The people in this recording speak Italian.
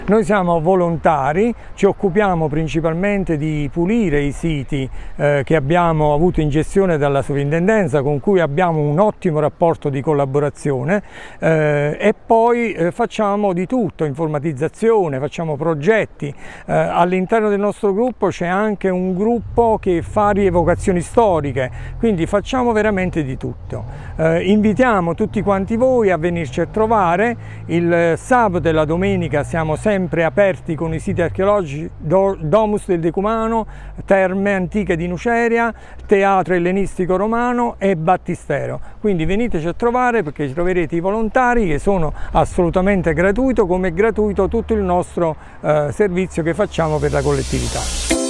Noi siamo volontari, ci occupiamo principalmente di pulire i siti che abbiamo avuto in gestione dalla sovrintendenza, con cui abbiamo un ottimo rapporto di collaborazione, e poi facciamo di tutto, informatizzazione, facciamo progetti. All'interno del nostro gruppo c'è anche un gruppo che fa rievocazioni storiche, quindi facciamo veramente di tutto. Invitiamo tutti quanti voi a venirci a trovare. Il sabato e la domenica siamo sempre aperti con i siti archeologici Domus del Decumano, Terme Antiche di Nuceria, Teatro Ellenistico Romano e Battistero. Quindi veniteci a trovare, perché ci troverete i volontari, che sono assolutamente gratuito, come è gratuito tutto il nostro servizio che facciamo per la collettività.